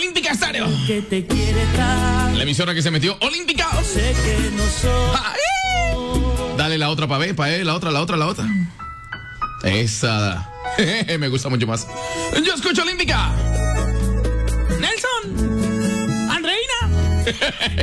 Olímpica Estéreo. Que te quiere tanto. La emisora que se metió Olímpica. Sé que no soy. Ay. Dale la otra para ver, la otra. Esa. Me gusta mucho más. Yo escucho Olímpica. Nelson. Andreina.